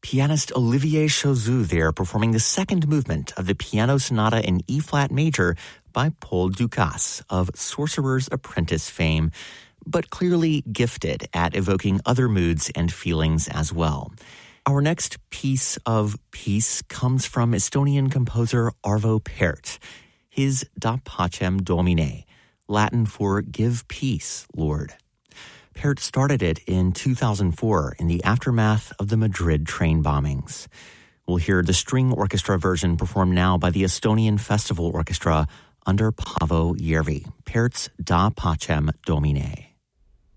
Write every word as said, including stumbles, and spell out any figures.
Pianist Olivier Chauzoux there performing the second movement of the Piano Sonata in E-flat major by Paul Dukas of Sorcerer's Apprentice fame, but clearly gifted at evoking other moods and feelings as well. Our next piece of peace comes from Estonian composer Arvo Pärt, his Da Pacem Domine, Latin for Give Peace, Lord. Pärt started it in two thousand four in the aftermath of the Madrid train bombings. We'll hear the string orchestra version performed now by the Estonian Festival Orchestra under Paavo Järvi, Pärt's Da Pacem Domine.